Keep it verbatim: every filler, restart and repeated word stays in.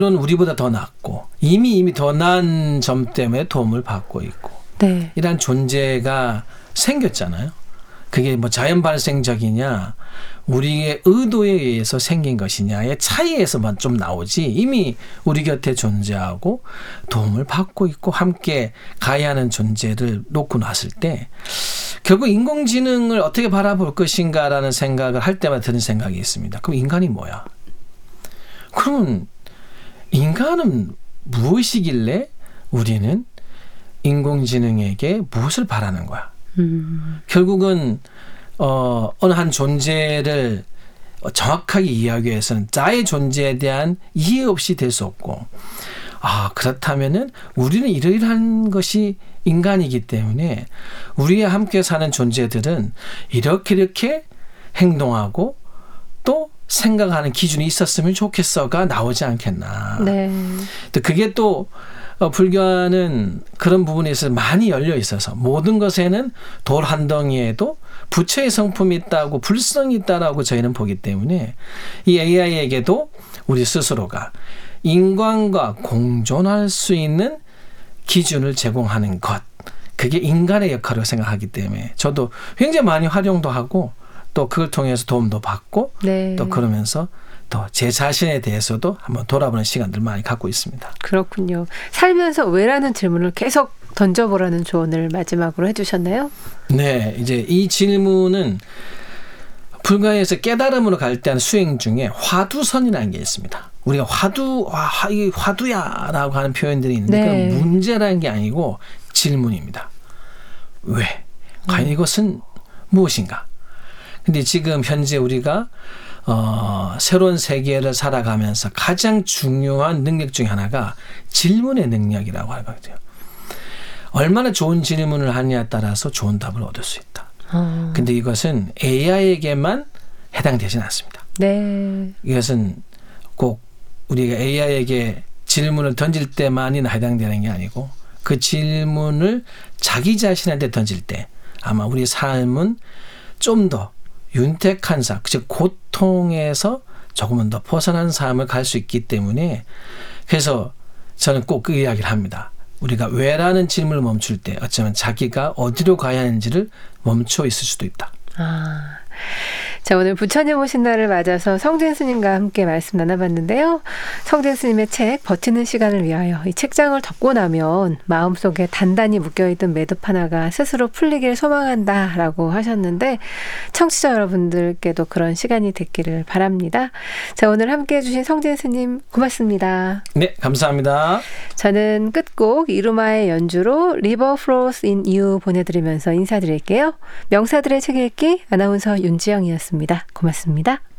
우리보다 더 낫고 이미 이미 더 나은 점 때문에 도움을 받고 있고 네. 이런 존재가 생겼잖아요. 그게 뭐 자연 발생적이냐 우리의 의도에 의해서 생긴 것이냐의 차이에서만 좀 나오지 이미 우리 곁에 존재하고 도움을 받고 있고 함께 가야 하는 존재를 놓고 놨을 때 결국 인공지능을 어떻게 바라볼 것인가라는 생각을 할 때마다 드는 생각이 있습니다. 그럼 인간이 뭐야? 그러면 인간은 무엇이길래 우리는 인공지능에게 무엇을 바라는 거야? 음. 결국은 어, 어느 한 존재를 정확하게 이해하기 위해서는 자의 존재에 대한 이해 없이 될 수 없고 아 그렇다면은 우리는 이러이러한 것이 인간이기 때문에 우리와 함께 사는 존재들은 이렇게 이렇게 행동하고 또 생각하는 기준이 있었으면 좋겠어가 나오지 않겠나. 네. 또 그게 또 어, 불교는 그런 부분에 있어서 많이 열려 있어서 모든 것에는 돌 한 덩이에도 부처의 성품이 있다고 불성이 있다라고 저희는 보기 때문에 이 에이아이에게도 우리 스스로가 인간과 공존할 수 있는 기준을 제공하는 것 그게 인간의 역할이라고 생각하기 때문에 저도 굉장히 많이 활용도 하고 또 그걸 통해서 도움도 받고 네. 또 그러면서 또 제 자신에 대해서도 한번 돌아보는 시간들 많이 갖고 있습니다. 그렇군요. 살면서 왜라는 질문을 계속 던져보라는 조언을 마지막으로 해주셨나요? 네. 이제 이 질문은 불가에서 깨달음으로 갈 때 하는 수행 중에 화두선이라는 게 있습니다. 우리가 화두, 와, 이 화두야 라고 하는 표현들이 있는데 네. 그건 문제라는 게 아니고 질문입니다. 왜? 과연 음. 이것은 무엇인가? 근데 지금 현재 우리가 어, 새로운 세계를 살아가면서 가장 중요한 능력 중에 하나가 질문의 능력이라고 하거든요. 얼마나 좋은 질문을 하느냐에 따라서 좋은 답을 얻을 수 있다. 어. 근데 이것은 에이아이에게만 해당되지는 않습니다. 네. 이것은 꼭 우리가 에이아이에게 질문을 던질 때만이 해당되는 게 아니고 그 질문을 자기 자신한테 던질 때 아마 우리 삶은 좀 더 윤택한 삶, 즉 고통에서 조금은 더 벗어난 삶을 갈 수 있기 때문에 그래서 저는 꼭 그 이야기를 합니다. 우리가 왜라는 질문을 멈출 때 어쩌면 자기가 어디로 가야 하는지를 멈춰 있을 수도 있다. 아, 자 오늘 부처님 오신 날을 맞아서 성진 스님과 함께 말씀 나눠봤는데요. 성진 스님의 책 버티는 시간을 위하여 이 책장을 덮고 나면 마음속에 단단히 묶여있던 매듭 하나가 스스로 풀리길 소망한다라고 하셨는데 청취자 여러분들께도 그런 시간이 됐기를 바랍니다. 자 오늘 함께해 주신 성진 스님 고맙습니다. 네, 감사합니다. 저는 끝곡 이루마의 연주로 River Flows in You 보내드리면서 인사드릴게요. 명사들의 책 읽기 아나운서 윤지영이었습니다. 고맙습니다.